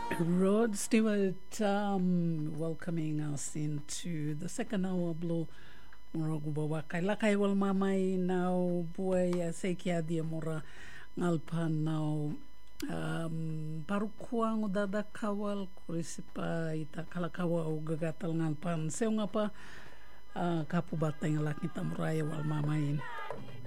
Rod Stewart welcoming us into the second hour of Blue Muragubawa. Kailakai wal mamay now buhay sa kia dia mura ngalpan now parukuang udada kawal kurisipa ita kalakawa o gagatal ngalpan. Seo nga pa kapubatay nga lakita muraya wal mamayin.